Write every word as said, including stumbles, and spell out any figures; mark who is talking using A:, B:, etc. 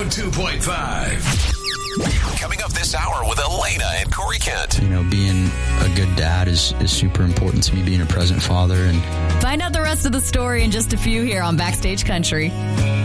A: two point five. Coming up this hour with Elena and Corey Kent.
B: You know, being a good dad is, is super important to me, being a present father. And
C: find out the rest of the story in just a few here on Backstage Country.